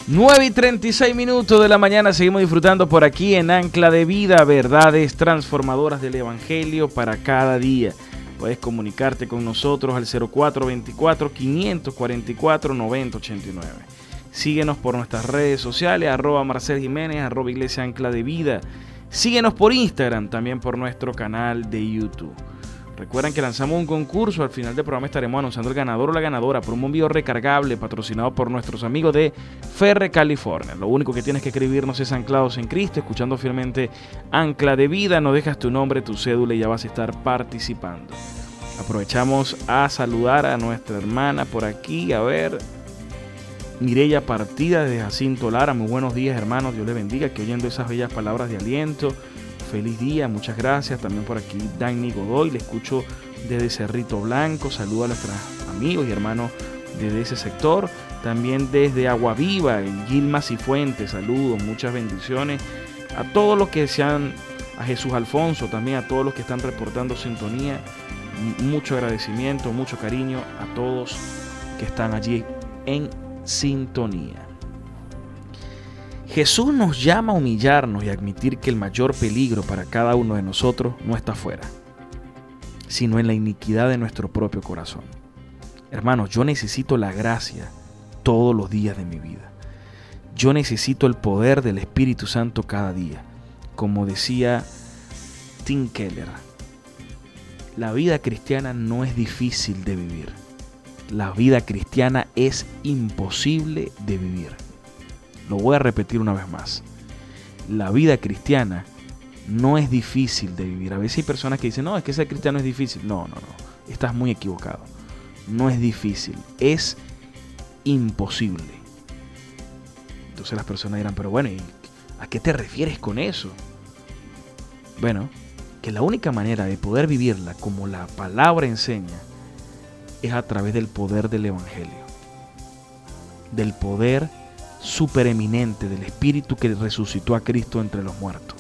9:36 de la mañana, seguimos disfrutando por aquí en Ancla de Vida, verdades transformadoras del Evangelio para cada día. Puedes comunicarte con nosotros al 0424-544-9089. Síguenos por nuestras redes sociales, @Marcel Jiménez, @Iglesia Ancla de Vida. Síguenos por Instagram, también por nuestro canal de YouTube. Recuerden que lanzamos un concurso. Al final del programa estaremos anunciando el ganador o la ganadora por un envío recargable patrocinado por nuestros amigos de Ferre, California. Lo único que tienes que escribirnos es Anclados en Cristo, escuchando fielmente Ancla de Vida. Nos dejas tu nombre, tu cédula y ya vas a estar participando. Aprovechamos a saludar a nuestra hermana por aquí. A ver, Mireya Partida desde Jacinto Lara. Muy buenos días, hermanos. Dios les bendiga. Que oyendo esas bellas palabras de aliento. Feliz día, muchas gracias. También por aquí Dani Godoy, le escucho desde Cerrito Blanco. Saludo a nuestros amigos y hermanos desde ese sector. También desde Agua Viva, en Gilma Cifuentes, saludos, muchas bendiciones. A todos los que sean, a Jesús Alfonso, también a todos los que están reportando sintonía. Mucho agradecimiento, mucho cariño a todos que están allí en sintonía. Jesús nos llama a humillarnos y a admitir que el mayor peligro para cada uno de nosotros no está afuera, sino en la iniquidad de nuestro propio corazón. Hermanos, yo necesito la gracia todos los días de mi vida. Yo necesito el poder del Espíritu Santo cada día. Como decía Tim Keller, la vida cristiana no es difícil de vivir. La vida cristiana es imposible de vivir. Lo voy a repetir una vez más. La vida cristiana no es difícil de vivir. A veces hay personas que dicen, no, es que ser cristiano es difícil. No. Estás muy equivocado. No es difícil. Es imposible. Entonces las personas dirán, pero bueno, ¿y a qué te refieres con eso? Bueno, que la única manera de poder vivirla como la palabra enseña es a través del poder del Evangelio. Del poder supereminente del Espíritu que resucitó a Cristo entre los muertos.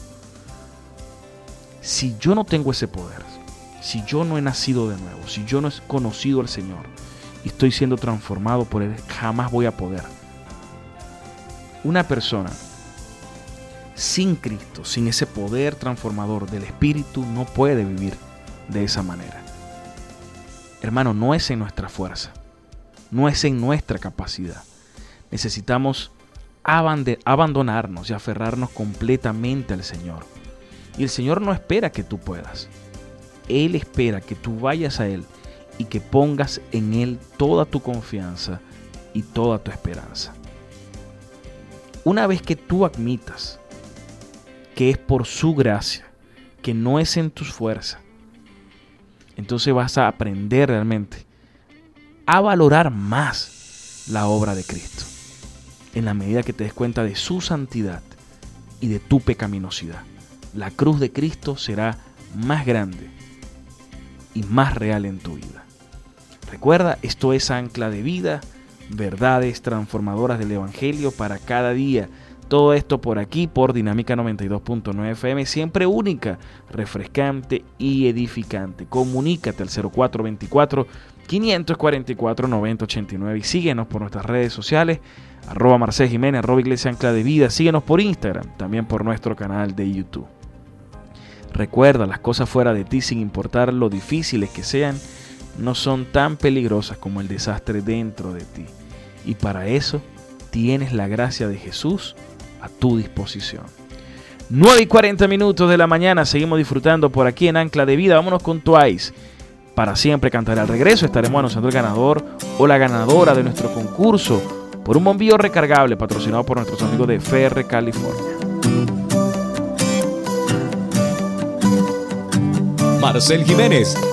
Si yo no tengo ese poder, si yo no he nacido de nuevo, si yo no he conocido al Señor y estoy siendo transformado por Él, jamás voy a poder. Una persona sin Cristo, sin ese poder transformador del Espíritu, no puede vivir de esa manera. Hermano, no es en nuestra fuerza, no es en nuestra capacidad. Necesitamos abandonarnos y aferrarnos completamente al Señor. Y el Señor no espera que tú puedas. Él espera que tú vayas a Él y que pongas en Él toda tu confianza y toda tu esperanza. Una vez que tú admitas que es por su gracia, que no es en tus fuerzas, entonces vas a aprender realmente a valorar más la obra de Cristo. En la medida que te des cuenta de su santidad y de tu pecaminosidad, la cruz de Cristo será más grande y más real en tu vida. Recuerda, esto es Ancla de Vida, verdades transformadoras del Evangelio para cada día. Todo esto por aquí, por Dinámica 92.9 FM, siempre única, refrescante y edificante. Comunícate al 0424-544-9089 y síguenos por nuestras redes sociales, @Marcel Jiménez, @Iglesia Ancla de Vida. Síguenos por Instagram, también por nuestro canal de YouTube. Recuerda, las cosas fuera de ti, sin importar lo difíciles que sean, no son tan peligrosas como el desastre dentro de ti. Y para eso tienes la gracia de Jesús a tu disposición. 9:40 de la mañana, seguimos disfrutando por aquí en Ancla de Vida. Vámonos con Twice. Para siempre cantaré. Al regreso estaremos anunciando el ganador o la ganadora de nuestro concurso por un bombillo recargable patrocinado por nuestros amigos de Ferre, California. Marcel Jiménez